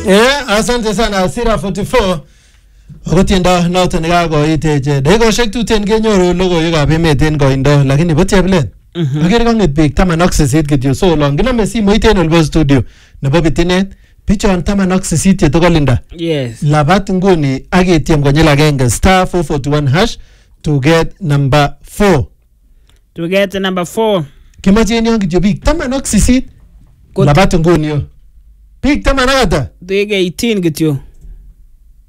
Asante sana Sira 44. Akotiendo noton nekakoiteche dakikoshek tuten kenyoru logoiwekab emet en koindo lakini bo cheplet. Akere kong'et biik 18 kityo so olon kinome simoit en olebo studio nebo bitinet bichon 18 chetokolinda. Yes. Labat nguni aketiem konyil agenge star 441 hash to get number 4. To get number 4. Kimache en yon kityo biik 18 labat nguni yo. Biik 10 Take 18 kityo.